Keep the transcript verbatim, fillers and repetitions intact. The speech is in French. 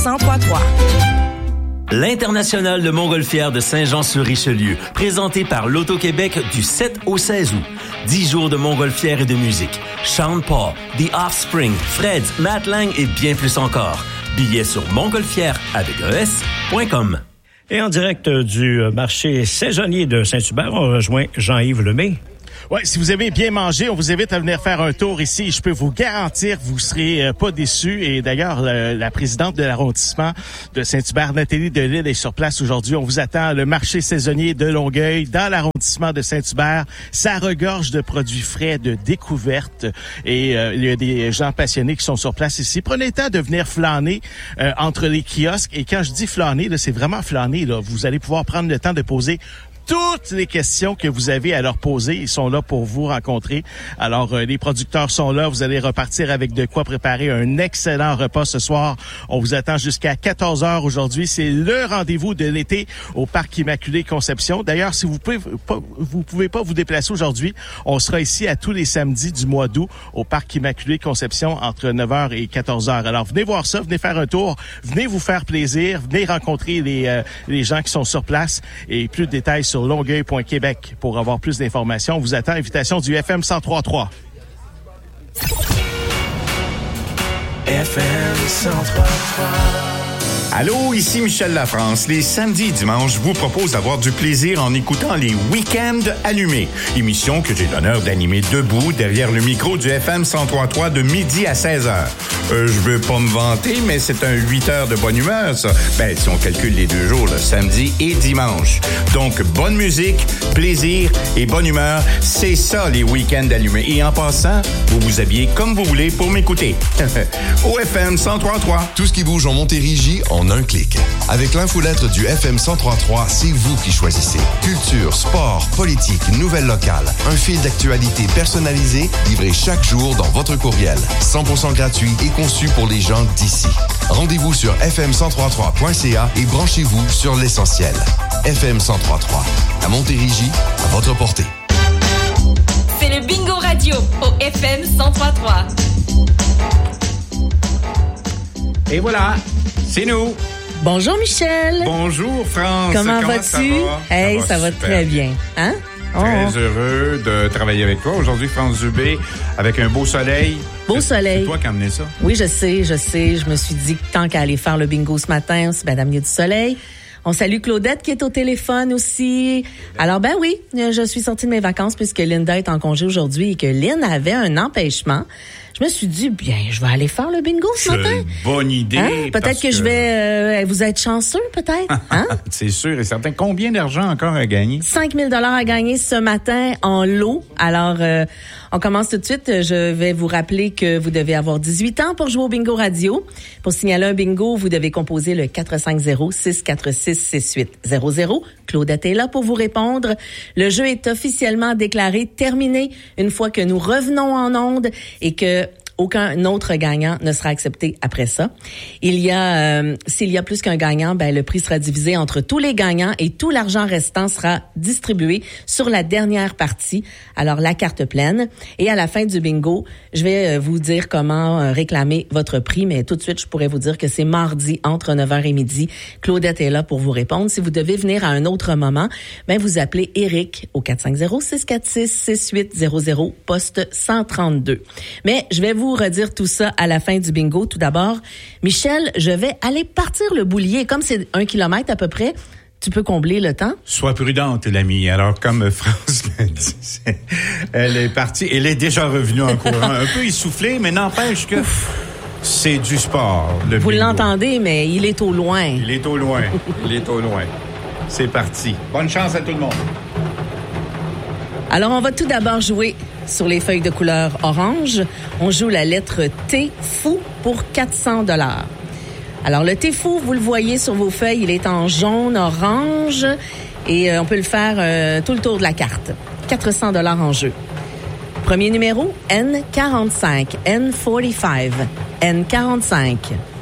cent trois trois. L'International de Montgolfière de Saint-Jean-sur-Richelieu, présenté par l'Auto-Québec du sept au seize août. dix jours de montgolfière et de musique. Sean Paul, The Offspring, Fred, Matt Lang et bien plus encore. Billets sur montgolfière avec es point com. Et en direct du marché saisonnier de Saint-Hubert, on rejoint Jean-Yves Lemay. Ouais, si vous avez bien mangé, on vous invite à venir faire un tour ici. Je peux vous garantir que vous serez euh, pas déçus. Et d'ailleurs, le, la présidente de l'arrondissement de Saint-Hubert, Nathalie Delisle, est sur place aujourd'hui. On vous attend. Le marché saisonnier de Longueuil, dans l'arrondissement de Saint-Hubert. Ça regorge de produits frais, de découvertes. Et euh, il y a des gens passionnés qui sont sur place ici. Prenez le temps de venir flâner euh, entre les kiosques. Et quand je dis flâner, là, c'est vraiment flâner. Là. Vous allez pouvoir prendre le temps de poser toutes les questions que vous avez à leur poser. Ils sont là pour vous rencontrer. Alors, euh, les producteurs sont là. Vous allez repartir avec de quoi préparer un excellent repas ce soir. On vous attend jusqu'à quatorze heures aujourd'hui. C'est le rendez-vous de l'été au Parc Immaculée Conception. D'ailleurs, si vous pouvez pas, vous pouvez pas vous déplacer aujourd'hui, on sera ici à tous les samedis du mois d'août au Parc Immaculée Conception entre neuf heures et quatorze heures. Alors, venez voir ça, venez faire un tour, venez vous faire plaisir, venez rencontrer les, euh, les gens qui sont sur place et plus de détails sur sur longueuil point québec pour avoir plus d'informations. On vous attend. Invitation du F M cent trois trois. F M cent trois trois. Allô, ici Michel Lafrance. Les samedis et dimanches, je vous propose d'avoir du plaisir en écoutant les Week-ends allumés. Émission que j'ai l'honneur d'animer debout derrière le micro du F M cent trois trois de midi à seize heures. Euh, je veux pas me vanter, mais c'est un huit heures de bonne humeur, ça. Ben, si on calcule les deux jours, le samedi et dimanche. Donc, bonne musique, plaisir et bonne humeur, c'est ça les Week-ends allumés. Et en passant, vous vous habillez comme vous voulez pour m'écouter. Au F M cent trois trois. Tout ce qui bouge en Montérégie en un clic. Avec l'infolettre du F M cent trois trois, c'est vous qui choisissez. Culture, sport, politique, nouvelles locales. Un fil d'actualité personnalisé, livré chaque jour dans votre courriel. cent pour cent gratuit et conçu pour les gens d'ici. Rendez-vous sur f m cent trois trois point c a et branchez-vous sur l'essentiel. F M cent trois trois. À Montérégie, à votre portée. C'est le Bingo Radio au F M cent trois trois. Et voilà, c'est nous. Bonjour Michel. Bonjour France. Comment, Comment vas-tu? Ça va? Hey, ça va, ça va très bien. Hein? Très oh. heureux de travailler avec toi. Aujourd'hui, France Dubé, avec un beau soleil. Beau c'est, soleil. C'est toi qui as amené ça? Oui, je sais, je sais. Je me suis dit que tant qu'à aller faire le bingo ce matin, c'est bien d'amener du soleil. On salue Claudette qui est au téléphone aussi. Alors, ben oui, je suis sortie de mes vacances puisque Linda est en congé aujourd'hui et que Lynn avait un empêchement. Je me suis dit, bien, je vais aller faire le bingo ce c'est matin. Une bonne idée. Hein? Peut-être que, que je vais... Euh, vous êtes chanceux, peut-être. Hein? C'est sûr et certain. Combien d'argent encore à gagner? cinq mille dollars à gagner ce matin en lot. Alors, euh, on commence tout de suite. Je vais vous rappeler que vous devez avoir dix-huit ans pour jouer au bingo radio. Pour signaler un bingo, vous devez composer le quatre cinq zéro, six quatre six, six huit zéro zéro. Claudette est là pour vous répondre. Le jeu est officiellement déclaré terminé une fois que nous revenons en onde et que aucun autre gagnant ne sera accepté après ça. Il y a, euh, s'il y a plus qu'un gagnant, ben le prix sera divisé entre tous les gagnants et tout l'argent restant sera distribué sur la dernière partie. Alors la carte pleine. Et à la fin du bingo, je vais vous dire comment euh, réclamer votre prix, mais tout de suite, je pourrais vous dire que c'est mardi entre neuf heures et midi. Claudette est là pour vous répondre. Si vous devez venir à un autre moment, ben vous appelez Éric au quatre cinq zéro, six quatre six, six huit zéro zéro, poste cent trente-deux. Mais je vais vous redire tout ça à la fin du bingo. Tout d'abord, Michel, je vais aller partir le boulier. Comme c'est un kilomètre à peu près, tu peux combler le temps? Sois prudente, l'ami. Alors, comme France l'a dit, elle est partie. Elle est déjà revenue en courant. Un peu essoufflée, mais n'empêche que c'est du sport. Le Vous bingo. l'entendez, mais il est au loin. Il est au loin. Il est au loin. C'est parti. Bonne chance à tout le monde. Alors, on va tout d'abord jouer sur les feuilles de couleur orange. On joue la lettre T, fou, pour quatre cents dollars. Alors, le T fou, vous le voyez sur vos feuilles, il est en jaune, orange, et euh, on peut le faire euh, tout le tour de la carte. quatre cents dollars en jeu. Premier numéro, N quarante-cinq, N quarante-cinq, N quarante-cinq.